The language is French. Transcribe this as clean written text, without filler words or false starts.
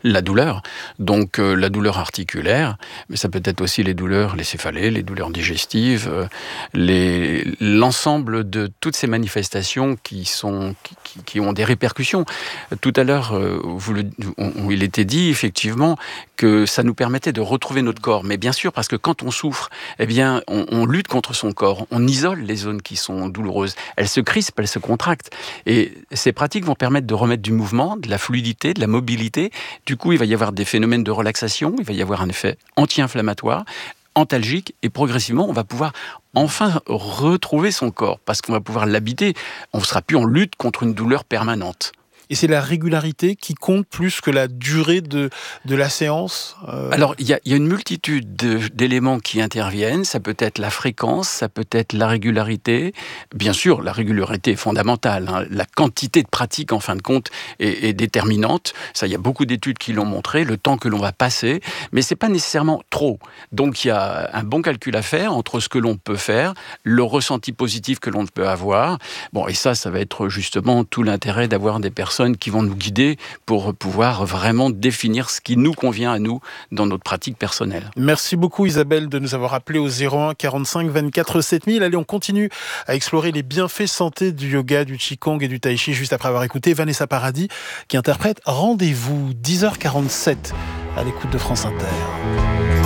la douleur. Donc la douleur articulaire, mais ça peut être aussi les douleurs, les céphalées, les douleurs digestives, l'ensemble de toutes ces manifestations qui ont des répercussions. Tout à l'heure, il était dit effectivement que ça nous permettait de retrouver notre corps. Mais bien sûr, parce que quand on souffre, eh bien, on lutte contre son corps, on isole les zones qui sont douloureuses. Elles se crispent, elles se contractent. Et ces pratiques vont permettre de remettre du mouvement, de la fluidité, de la mobilité. Du coup, il va y avoir des phénomènes de relaxation, il va y avoir un effet anti-inflammatoire, antalgique, et progressivement, on va pouvoir enfin retrouver son corps, parce qu'on va pouvoir l'habiter. On ne sera plus en lutte contre une douleur permanente. Et c'est la régularité qui compte plus que la durée de la séance Alors, il y a une multitude d'éléments qui interviennent. Ça peut être la fréquence, ça peut être la régularité. Bien sûr, la régularité est fondamentale, hein. La quantité de pratique, en fin de compte, est déterminante. Ça, il y a beaucoup d'études qui l'ont montré, le temps que l'on va passer. Mais c'est pas nécessairement trop. Donc, il y a un bon calcul à faire entre ce que l'on peut faire, le ressenti positif que l'on peut avoir. Bon, et ça va être justement tout l'intérêt d'avoir des personnes qui vont nous guider pour pouvoir vraiment définir ce qui nous convient à nous dans notre pratique personnelle. Merci beaucoup Isabelle de nous avoir appelé au 01 45 24 7000. Allez, on continue à explorer les bienfaits santé du yoga, du qigong et du tai chi juste après avoir écouté Vanessa Paradis qui interprète Rendez-vous 10h47 à l'écoute de France Inter.